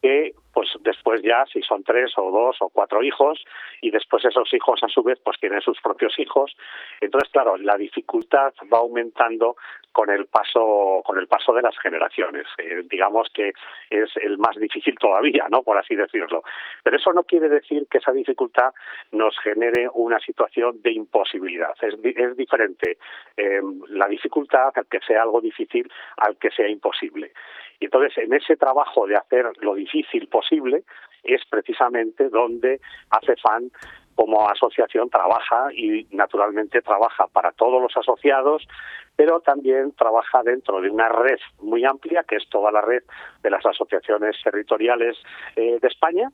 que pues después ya, si son 3 o 2 o 4 hijos, y después esos hijos a su vez pues tienen sus propios hijos. Entonces, claro, la dificultad va aumentando con el paso de las generaciones. Digamos que es el más difícil todavía, ¿no?, por así decirlo. Pero eso no quiere decir que esa dificultad nos genere una situación de imposibilidad. Es diferente la dificultad, al que sea algo difícil, al que sea imposible. Y entonces, en ese trabajo de hacer lo difícil posible, es precisamente donde ACEFAM como asociación trabaja, y naturalmente trabaja para todos los asociados, pero también trabaja dentro de una red muy amplia, que es toda la red de las asociaciones territoriales de España,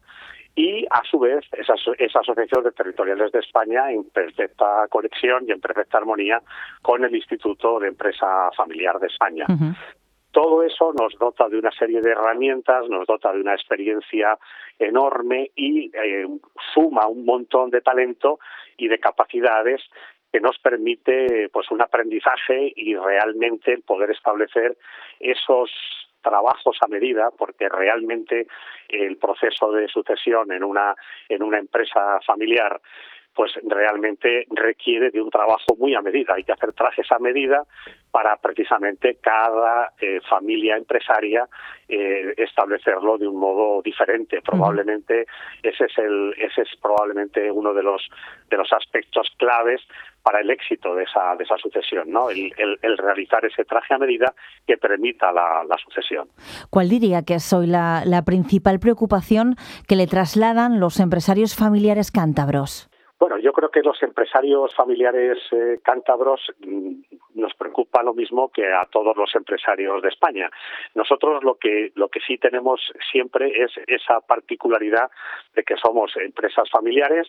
y a su vez esas asociaciones territoriales de España en perfecta conexión y en perfecta armonía con el Instituto de Empresa Familiar de España. Uh-huh. Todo eso nos dota de una serie de herramientas, nos dota de una experiencia enorme y suma un montón de talento y de capacidades que nos permite pues un aprendizaje y realmente poder establecer esos trabajos a medida, porque realmente el proceso de sucesión en una empresa familiar pues realmente requiere de un trabajo muy a medida. Hay que hacer trajes a medida para precisamente cada familia empresaria establecerlo de un modo diferente. Probablemente ese es probablemente uno de los aspectos claves para el éxito de esa sucesión, ¿no? El realizar ese traje a medida que permita la sucesión. ¿Cuál diría que es hoy la principal preocupación que le trasladan los empresarios familiares cántabros? Bueno, yo creo que los empresarios familiares cántabros nos preocupa lo mismo que a todos los empresarios de España. Nosotros lo que sí tenemos siempre es esa particularidad de que somos empresas familiares,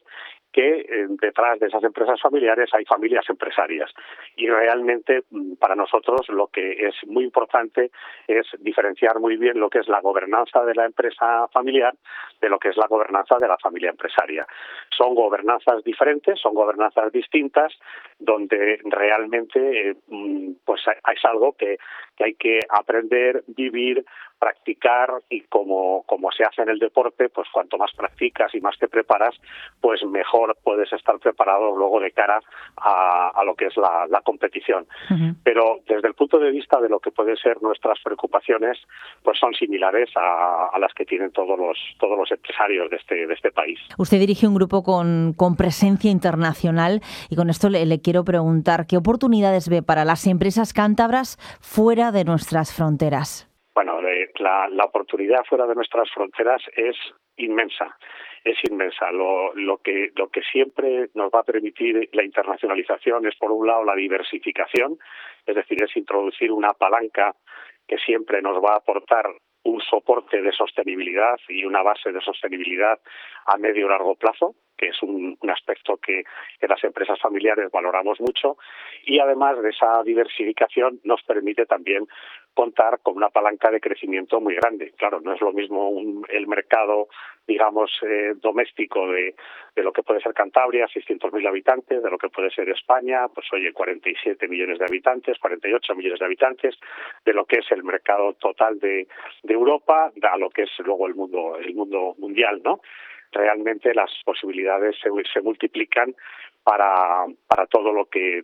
que detrás de esas empresas familiares hay familias empresarias. Y realmente para nosotros lo que es muy importante es diferenciar muy bien lo que es la gobernanza de la empresa familiar de lo que es la gobernanza de la familia empresaria. Son gobernanzas diferentes, son gobernanzas distintas, donde realmente pues es algo que hay que aprender, vivir, practicar, y como se hace en el deporte, pues cuanto más practicas y más te preparas, pues mejor puedes estar preparado luego de cara a lo que es la competición. Uh-huh. Pero desde el punto de vista de lo que pueden ser nuestras preocupaciones, pues son similares a las que tienen todos los empresarios de este país. Usted dirige un grupo con presencia internacional, y con esto le quiero preguntar, ¿qué oportunidades ve para las empresas cántabras fuera de nuestras fronteras? Bueno, la oportunidad fuera de nuestras fronteras es inmensa. Es inmensa. Lo que siempre nos va a permitir la internacionalización es, por un lado, la diversificación, es decir, es introducir una palanca que siempre nos va a aportar un soporte de sostenibilidad y una base de sostenibilidad a medio y largo plazo, que es un aspecto que las empresas familiares valoramos mucho, y además de esa diversificación nos permite también contar con una palanca de crecimiento muy grande. Claro, no es lo mismo el mercado, digamos, doméstico de lo que puede ser Cantabria, 600.000 habitantes, de lo que puede ser España, pues oye, 47 millones de habitantes, 48 millones de habitantes, de lo que es el mercado total de Europa, a lo que es luego el mundo mundial, ¿no? Realmente las posibilidades se multiplican para todo lo que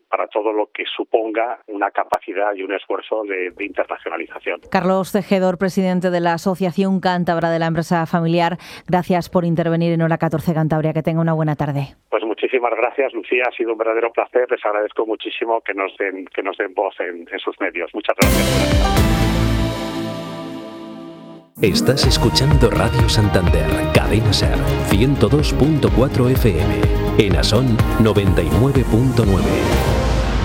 suponga una capacidad y un esfuerzo de internacionalización. Carlos Tejedor, presidente de la Asociación Cántabra de la Empresa Familiar, gracias por intervenir en Hora 14 Cantabria. Que tenga una buena tarde. Pues muchísimas gracias, Lucía. Ha sido un verdadero placer. Les agradezco muchísimo que nos den voz en sus medios. Muchas gracias. Estás escuchando Radio Santander, Cadena SER, 102.4 FM, en Asón 99.9.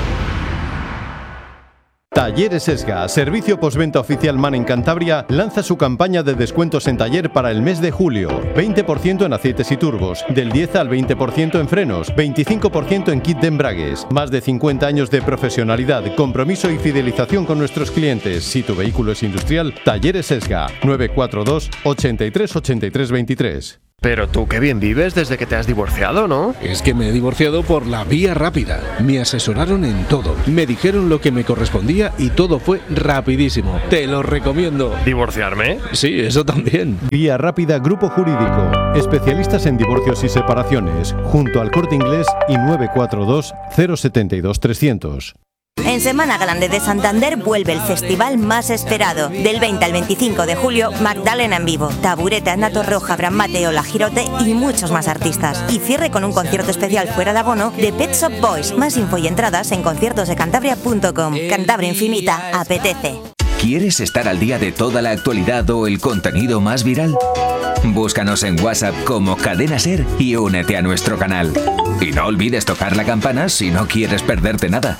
Talleres Esga, servicio postventa oficial MAN en Cantabria, lanza su campaña de descuentos en taller para el mes de julio. 20% en aceites y turbos, del 10 al 20% en frenos, 25% en kit de embragues. Más de 50 años de profesionalidad, compromiso y fidelización con nuestros clientes. Si tu vehículo es industrial, Talleres Esga, 942 83 83 23. Pero tú qué bien vives desde que te has divorciado, ¿no? Es que me he divorciado por la vía rápida. Me asesoraron en todo. Me dijeron lo que me correspondía y todo fue rapidísimo. Te lo recomiendo. ¿Divorciarme? Sí, eso también. Vía Rápida Grupo Jurídico. Especialistas en divorcios y separaciones. Junto al Corte Inglés y 942 072 300. En Semana Grande de Santander vuelve el festival más esperado. Del 20 al 25 de julio, Magdalena en vivo, Tabureta, Nato Roja, Abraham Mateo, La Girote y muchos más artistas. Y cierre con un concierto especial fuera de abono de Pet Shop Boys. Más info y entradas en conciertosdecantabria.com. Cantabria Infinita, apetece. ¿Quieres estar al día de toda la actualidad o el contenido más viral? Búscanos en WhatsApp como Cadena Ser y únete a nuestro canal. Y no olvides tocar la campana si no quieres perderte nada.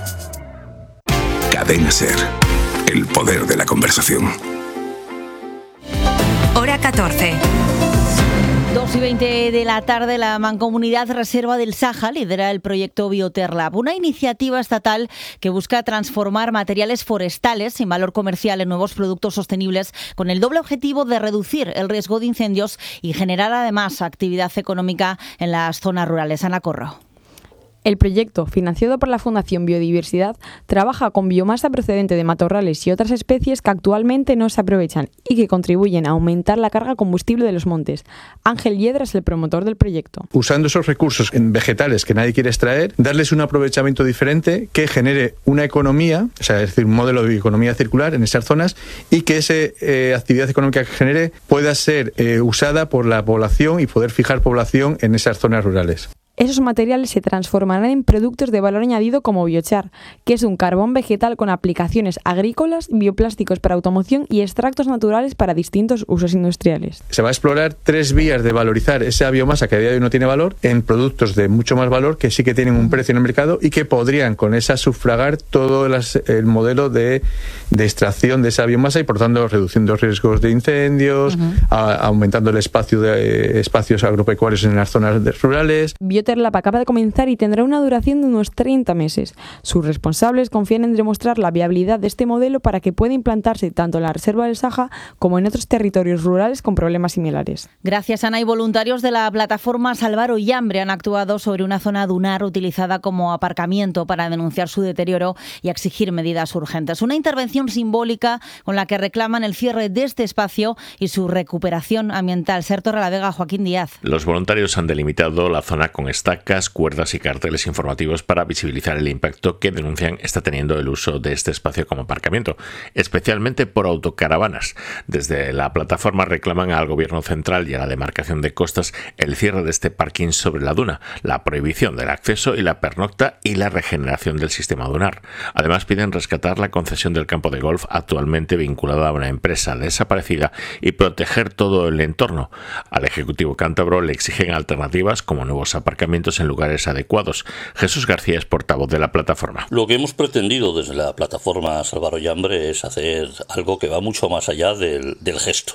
Cadena Ser, el poder de la conversación. Hora 14. 2:20 de la tarde, la Mancomunidad Reserva del Saja lidera el proyecto Bioterlab, una iniciativa estatal que busca transformar materiales forestales sin valor comercial en nuevos productos sostenibles con el doble objetivo de reducir el riesgo de incendios y generar además actividad económica en las zonas rurales. Ana Corro. El proyecto, financiado por la Fundación Biodiversidad, trabaja con biomasa procedente de matorrales y otras especies que actualmente no se aprovechan y que contribuyen a aumentar la carga combustible de los montes. Ángel Hiedra es el promotor del proyecto. Usando esos recursos en vegetales que nadie quiere extraer, darles un aprovechamiento diferente que genere una economía, o sea, es decir, un modelo de economía circular en esas zonas y que esa actividad económica que genere pueda ser usada por la población y poder fijar población en esas zonas rurales. Esos materiales se transformarán en productos de valor añadido como biochar, que es un carbón vegetal con aplicaciones agrícolas, bioplásticos para automoción y extractos naturales para distintos usos industriales. Se va a explorar 3 vías de valorizar esa biomasa que a día de hoy no tiene valor en productos de mucho más valor que sí que tienen un precio en el mercado y que podrían con esa sufragar todo el modelo de extracción de esa biomasa y por tanto reduciendo riesgos de incendios, aumentando el espacio de espacios agropecuarios en las zonas rurales. Bioterlab acaba de comenzar y tendrá una duración de unos 30 meses. Sus responsables confían en demostrar la viabilidad de este modelo para que pueda implantarse tanto en la Reserva del Saja como en otros territorios rurales con problemas similares. Gracias, Ana. Y voluntarios de la plataforma Salvar Ollambre han actuado sobre una zona dunar utilizada como aparcamiento para denunciar su deterioro y exigir medidas urgentes. Una intervención simbólica con la que reclaman el cierre de este espacio y su recuperación ambiental. Ser Torrelavega, Joaquín Díaz. Los voluntarios han delimitado la zona con estacas, cuerdas y carteles informativos para visibilizar el impacto que denuncian está teniendo el uso de este espacio como aparcamiento, especialmente por autocaravanas. Desde la plataforma reclaman al Gobierno central y a la demarcación de costas el cierre de este parking sobre la duna, la prohibición del acceso y la pernocta y la regeneración del sistema dunar. Además piden rescatar la concesión del campo de golf actualmente vinculada a una empresa desaparecida y proteger todo el entorno. Al Ejecutivo cántabro le exigen alternativas como nuevos aparcamientos en lugares adecuados. Jesús García es portavoz de la plataforma. Lo que hemos pretendido desde la plataforma Salvar Ollambre es hacer algo que va mucho más allá del gesto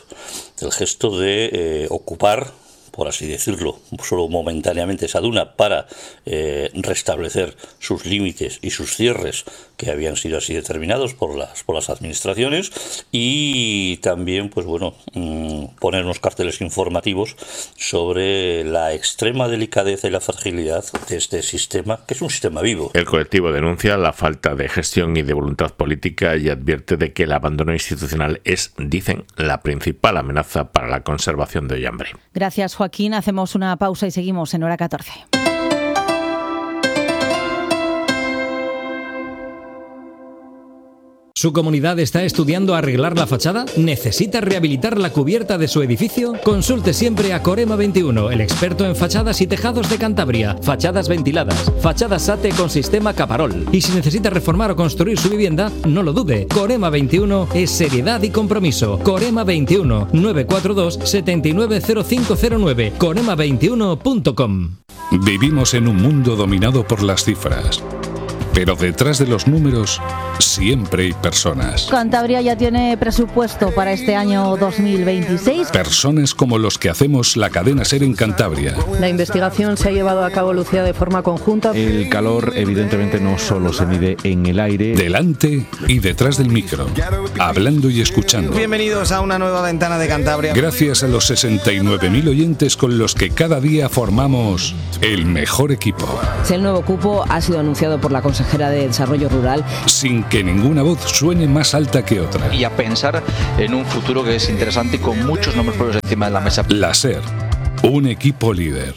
de ocupar, por así decirlo, solo momentáneamente esa duna para restablecer sus límites y sus cierres que habían sido así determinados por las administraciones y también poner unos carteles informativos sobre la extrema delicadeza y la fragilidad de este sistema, que es un sistema vivo. El colectivo denuncia la falta de gestión y de voluntad política y advierte de que el abandono institucional es, dicen, la principal amenaza para la conservación de Ollambre. Gracias, Joaquín. Hacemos una pausa y seguimos en Hora 14. ¿Su comunidad está estudiando arreglar la fachada? ¿Necesita rehabilitar la cubierta de su edificio? Consulte siempre a Corema 21, el experto en fachadas y tejados de Cantabria. Fachadas ventiladas, fachadas SATE con sistema Caparol. Y si necesita reformar o construir su vivienda, no lo dude. Corema 21 es seriedad y compromiso. Corema 21, 942 790509. Corema21.com. Vivimos en un mundo dominado por las cifras. Pero detrás de los números, siempre hay personas. Cantabria ya tiene presupuesto para este año 2026. Personas como los que hacemos la cadena SER en Cantabria. La investigación se ha llevado a cabo, Lucía, de forma conjunta. El calor, evidentemente, no solo se mide en el aire. Delante y detrás del micro, hablando y escuchando. Bienvenidos a una nueva ventana de Cantabria. Gracias a los 69.000 oyentes con los que cada día formamos el mejor equipo. El nuevo cupo ha sido anunciado por la consejera de Desarrollo Rural. Sin que ninguna voz suene más alta que otra. Y a pensar en un futuro que es interesante y con muchos nombres propios encima de la mesa. La SER, un equipo líder.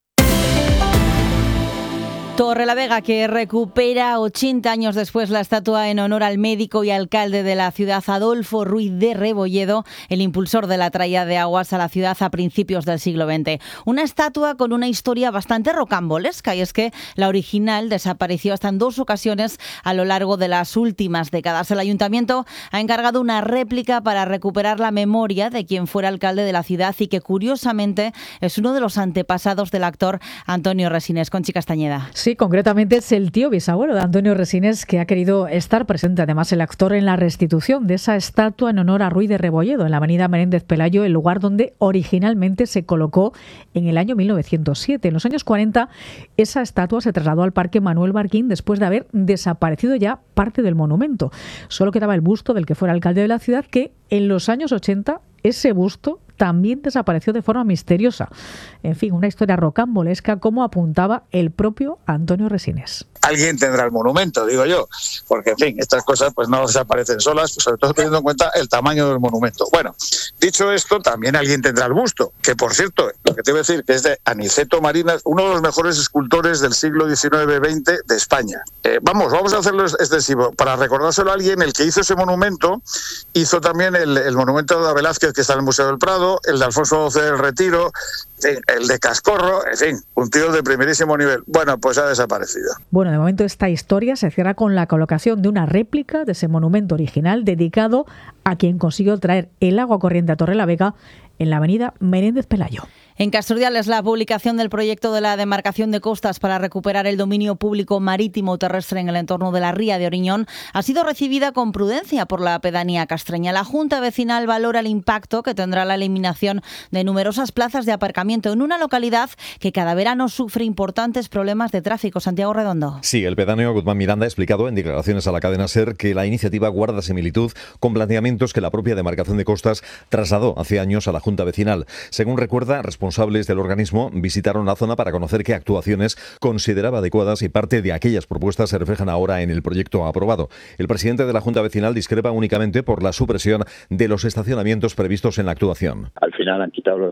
Torrelavega, que recupera 80 años después la estatua en honor al médico y alcalde de la ciudad Adolfo Ruiz de Rebolledo, el impulsor de la traída de aguas a la ciudad a principios del siglo XX. Una estatua con una historia bastante rocambolesca, y es que la original desapareció hasta en 2 ocasiones a lo largo de las últimas décadas. El ayuntamiento ha encargado una réplica para recuperar la memoria de quien fuera alcalde de la ciudad y que curiosamente es uno de los antepasados del actor Antonio Resines. Conchi Castañeda. Sí, concretamente es el tío bisabuelo de Antonio Resines que ha querido estar presente, además el actor, en la restitución de esa estatua en honor a Ruiz de Rebolledo en la avenida Menéndez Pelayo, el lugar donde originalmente se colocó en el año 1907. En los años 40 esa estatua se trasladó al Parque Manuel Barquín después de haber desaparecido ya parte del monumento. Solo quedaba el busto del que fuera alcalde de la ciudad, que en los años 80 ese busto también desapareció de forma misteriosa. En fin, una historia rocambolesca, como apuntaba el propio Antonio Resines. Alguien tendrá el monumento, digo yo, porque en fin, estas cosas pues no desaparecen solas, pues sobre todo teniendo en cuenta el tamaño del monumento. Bueno, dicho esto, también alguien tendrá el busto, que por cierto, lo que te iba a decir, que es de Aniceto Marinas, uno de los mejores escultores del siglo XIX-XX de España. Vamos a hacerlo extensivo. Para recordárselo a alguien, el que hizo ese monumento, hizo también el monumento de Velázquez, que está en el Museo del Prado, el de Alfonso XII del Retiro, el de Cascorro, en fin, un tío de primerísimo nivel. Bueno, pues ha desaparecido. Bueno, de momento esta historia se cierra con la colocación de una réplica de ese monumento original dedicado a quien consiguió traer el agua corriente a Torrelavega en la avenida Menéndez Pelayo. En Casurdiales, la publicación del proyecto de la demarcación de costas para recuperar el dominio público marítimo terrestre en el entorno de la ría de Oriñón ha sido recibida con prudencia por la pedanía castreña. La Junta Vecinal valora el impacto que tendrá la eliminación de numerosas plazas de aparcamiento en una localidad que cada verano sufre importantes problemas de tráfico. Santiago Redondo. Sí, el pedáneo Guzmán Miranda ha explicado en declaraciones a la cadena SER que la iniciativa guarda similitud con planteamientos que la propia demarcación de costas trasladó hace años a la Junta Vecinal. Según recuerda, responsables del organismo visitaron la zona para conocer qué actuaciones consideraba adecuadas y parte de aquellas propuestas se reflejan ahora en el proyecto aprobado. El presidente de la Junta Vecinal discrepa únicamente por la supresión de los estacionamientos previstos en la actuación. Al final han quitado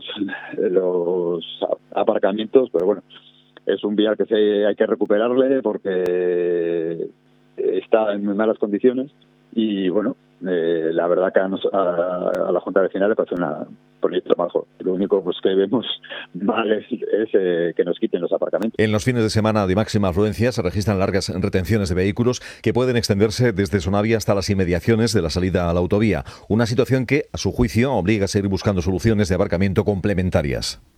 los aparcamientos, pero bueno, es un vial que hay que recuperarle porque está en muy malas condiciones y bueno, la verdad que a la Junta Vecinal le parece un proyecto mejor. Lo único pues que vemos mal es que nos quiten los aparcamientos. En los fines de semana de máxima afluencia se registran largas retenciones de vehículos que pueden extenderse desde Sonavia hasta las inmediaciones de la salida a la autovía. Una situación que, a su juicio, obliga a seguir buscando soluciones de aparcamiento complementarias.